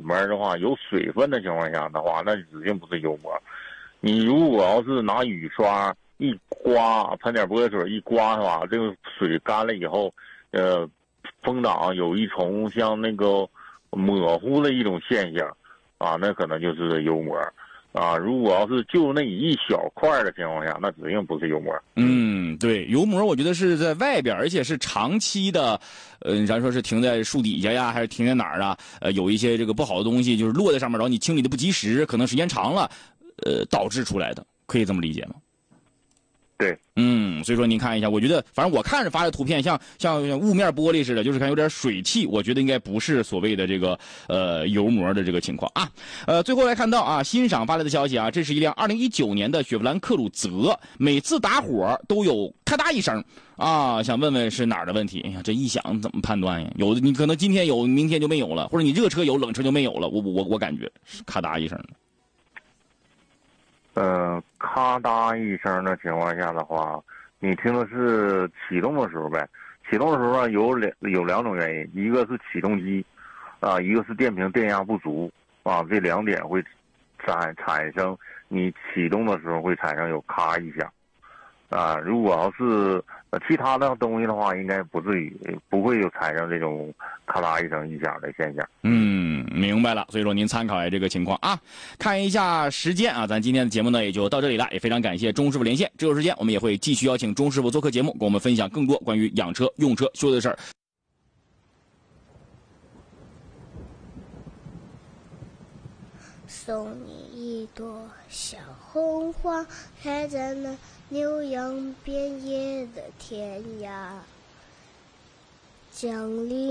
面的话有水分的情况下的话，那指定不是油膜。你如果要是拿雨刷一刮，喷点玻璃水一刮的话，这个水干了以后，风挡有一重像那个模糊的一种现象，啊，那可能就是油膜。啊，如果要是就那一小块的情况下，那指定不是油膜。 对，油膜我觉得是在外边，而且是长期的，咱说是停在树底下呀，还是停在哪儿啊？有一些这个不好的东西就是落在上面，然后你清理的不及时，可能时间长了，导致出来的，可以这么理解吗？ 对， 所以说您看一下，我觉得反正我看着发的图片像雾面玻璃似的，就是看有点水汽，我觉得应该不是所谓的这个油膜的这个情况啊。最后来看到啊，欣赏发来的消息啊，这是一辆2019年的雪佛兰克鲁泽，每次打火都有咔嗒一声啊，想问问是哪儿的问题？哎呀，这异响怎么判断呀？有的你可能今天有，明天就没有了，或者你热车有，冷车就没有了。我感觉是咔嗒一声。 咔嗒一声的情况下的话，你听的是启动的时候呗。启动的时候啊，有两种原因，一个是启动机，啊，一个是电瓶电压不足，啊，这两点会产生你启动的时候会产生有咔一响，啊，如果要是其他的东西的话，应该不至于不会有产生这种咔嗒一声异响的现象。 明白了。所以说您参考一下这个情况啊。看一下时间啊，咱今天的节目呢也就到这里了，也非常感谢钟师傅连线。之后时间我们也会继续邀请钟师傅做客节目，跟我们分享更多关于养车、用车、修的事儿。 送你一朵小红花，开在那牛羊遍野的天涯。江里